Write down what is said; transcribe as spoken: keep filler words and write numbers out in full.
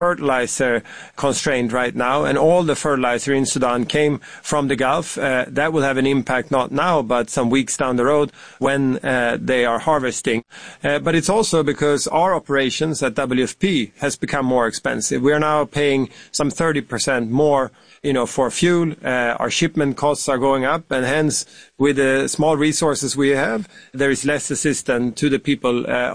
fertilizer constrained right now, and all the fertilizer in Sudan came from the Gulf. Uh, that will have an impact not now, but some weeks down the road when uh, they are harvesting. Uh, but it's also because our operations at W F P has become more expensive. We are now paying some thirty percent more, you know, for fuel. Uh, our shipment costs are going up, and hence, with the small resources we have, there is less assistance to the people uh,